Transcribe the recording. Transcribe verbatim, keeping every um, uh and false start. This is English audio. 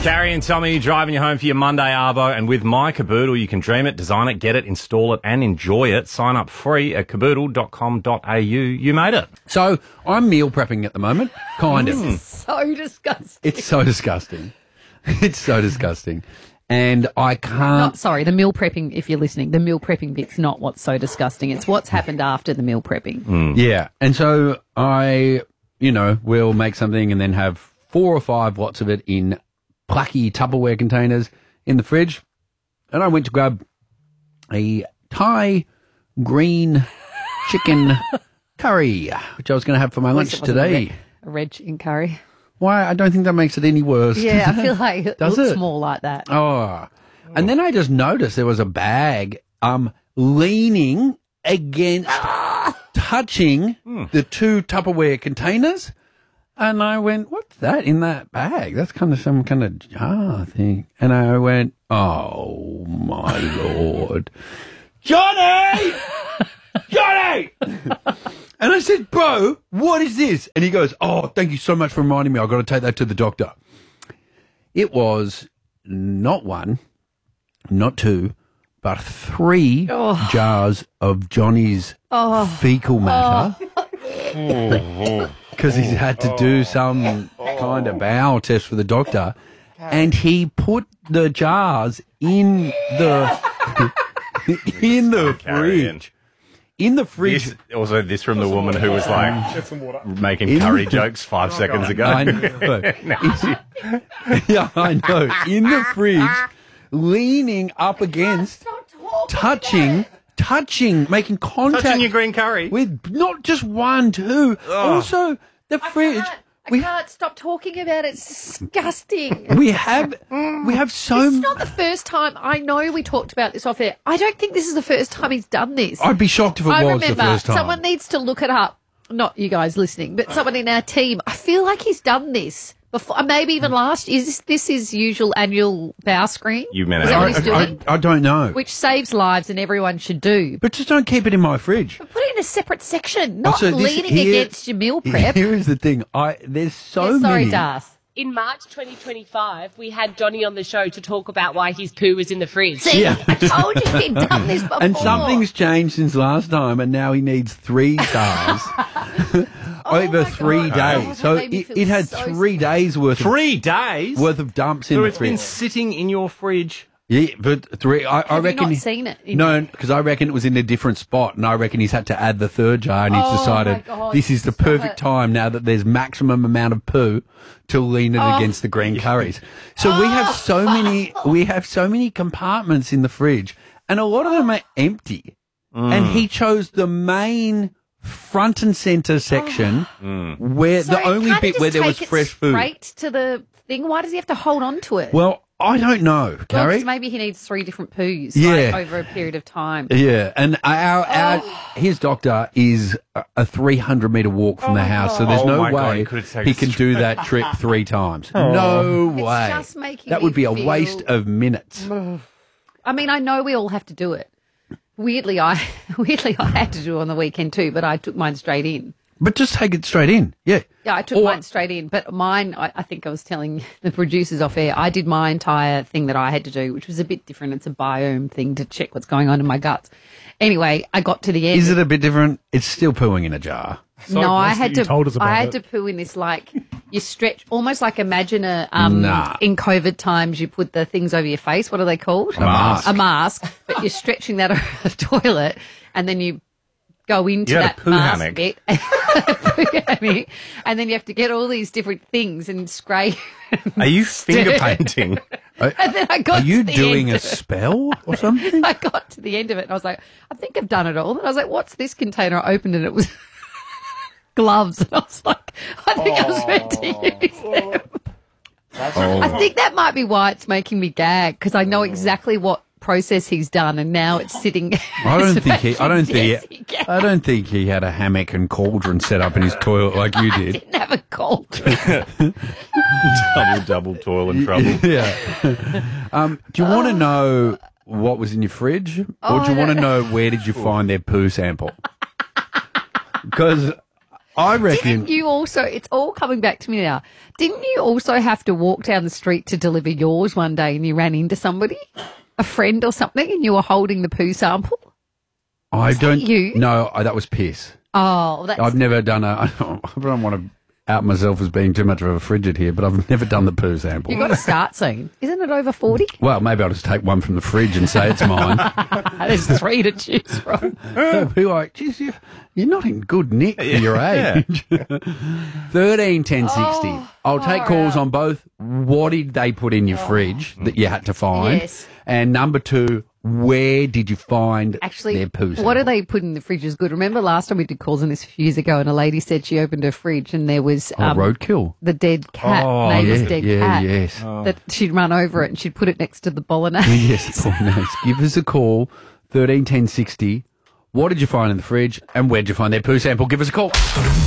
Carrie and Tommy driving you home for your Monday Arvo, and with My Caboodle, you can dream it, design it, get it, install it, and enjoy it. Sign up free at caboodle dot com dot a u. You made it. So I'm meal prepping at the moment, kind of. This is so disgusting. It's so disgusting. It's so disgusting. And I can't... Not sorry, the meal prepping, if you're listening, the meal prepping bit's not what's so disgusting. It's what's happened after the meal prepping. Mm. Yeah. And so I, you know, will make something and then have four or five lots of it in plucky Tupperware containers in the fridge. And I went to grab a Thai green chicken curry, which I was going to have for my lunch today. A red chicken curry. Why? I don't think that makes it any worse. Yeah, I feel like it Does looks it? more like that. Oh. And then I just noticed there was a bag um, leaning against, touching the two Tupperware containers. And I went, what's that in that bag? That's kind of some kind of jar thing. And I went, oh, my Lord. Johnny! Johnny! And I said, bro, what is this? And he goes, oh, thank you so much for reminding me. I've got to take that to the doctor. It was not one, not two, but three Oh. jars of Johnny's Oh. fecal matter. Because he's had to do some kind of bowel test for the doctor. And he put the jars in the in the fridge. In the fridge. This, also, this from the woman who was like making In curry the- jokes five Oh, seconds God. ago. I know. It's- yeah, I know. In the fridge, leaning up against, touching, touching, making contact. Touching your green curry. With not just one, two. Also, the fridge. I can't stop talking about it. It's disgusting. We have, we have so. It's not the first time. I know we talked about this off air. I don't think this is the first time he's done this. I'd be shocked if it I was remember the first time. someone needs to look it up. Not you guys listening, but someone in our team. I feel like he's done this before, maybe even last. Is this, this his usual annual bow screen? You meant Is it. that I, what he's doing? I, I don't know. Which saves lives and everyone should do. But just don't keep it in my fridge. Put it in a separate section, not Also, this- leaning here- against your meal prep. Here is the thing. I there's so Yeah, sorry, many. Darth. In March twenty twenty-five, we had Johnny on the show to talk about why his poo was in the fridge. See, Yeah. I told you he'd done this before. And something's changed since last time, and now he needs three stars over my three God. days. Oh, so that made me it, feel it had so three days worth of Three days? worth of dumps in So the it's been fridge. sitting in your fridge. Yeah, but three. I, I Have you reckon. not he- seen it in- No, because I reckon it was in a different spot, and I reckon he's had to add the third jar, and he's Oh, my decided God, this is the stop perfect it. time now that there's maximum amount of poo to lean it Oh. against the green curries. So we have so many. We have so many compartments in the fridge, and a lot of them are empty. And he chose the main front and center section where So the only can't he bit where just there was take it fresh food. straight to the thing. Why does he have to hold on to it? Well, I don't know, Well, 'cause Carrie. maybe he needs three different poos Yeah. like, over a period of time. Yeah, and our, our Oh. his doctor is a- a three hundred meter walk from the house, so there's Oh no my God, way he could've taken he it can do that trip three times. No It's way. just making That me would be a feel- waste of minutes. I mean, I know we all have to do it. Weirdly, I weirdly I had to do it on the weekend too, but I took mine straight in. But just take it straight in. Yeah. Yeah, I took Or- mine straight in, but mine, I, I think I was telling the producers off air, I did my entire thing that I had to do, which was a bit different. It's a biome thing to check what's going on in my guts. Anyway, I got to the end. Is it a bit different? It's still pooing in a jar. So no, I blessed had that you to. told us about I had it. to poo in this like you stretch, almost like imagine a um Nah. in COVID times you put the things over your face. What are they called? A mask. A mask. But you're stretching that over the toilet, and then you go into You had a that poo mask hammock. bit, poo hammock, and then you have to get all these different things and scrape. Are you finger painting? And then I got Are you to the doing end a of it. spell or something? I got to the end of it and I was like, I think I've done it all. And I was like, what's this container? I opened it and it was gloves. And I was like, I think I was meant to use them. I think that might be why it's making me gag because I know exactly what process he's done and now it's sitting. I don't it's think he. I don't making think. Jesse gag. I don't think he had a hammock and cauldron set up in his toilet like you did. Didn't have a cauldron. double, double toil and trouble. Yeah. Um, do you want to know what was in your fridge, or Oh, do you I want to don't- know where did you find their poo sample? Because I reckon. Didn't you also, it's all coming back to me now. Didn't you also have to walk down the street to deliver yours one day and you ran into somebody, a friend or something, and you were holding the poo sample? I Was that don't. you? No, I, that was piss. Oh, that's. I've never done a. I don't, I don't want to out myself as being too much of a frigid here, but I've never done the poo sample. You've got to start soon. Isn't it over forty? Well, maybe I'll just take one from the fridge and say it's mine. There's three to choose from. They'll be like, geez, you, you're not in good nick for your age. thirteen ten sixty. Oh, I'll take far calls out. on both. What did they put in your fridge that you had to find? Yes. And number two, where did you find Actually, their poo sample? what do they put in the fridge is good. Remember last time we did calls on this a few years ago and a lady said she opened her fridge and there was Oh, um, roadkill. the dead cat, Oh, neighbour's yeah, dead yeah, cat, yes. that she'd run over it and she'd put it next to the bolognese. Yes, Bolognese. Give us a call, thirteen ten sixty. What did you find in the fridge and where did you find their poo sample? Give us a call.